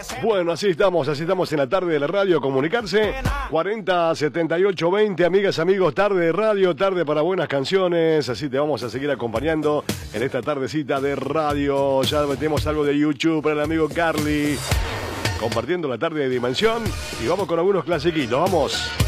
Bueno, así estamos en la tarde de la radio, comunicarse 40 78 20, amigas, amigos, tarde de radio, tarde para buenas canciones, así te vamos a seguir acompañando en esta tardecita de radio. Ya metemos algo de YouTube para el amigo Carly, compartiendo la tarde de Dimensión y vamos con algunos clasiquitos, vamos.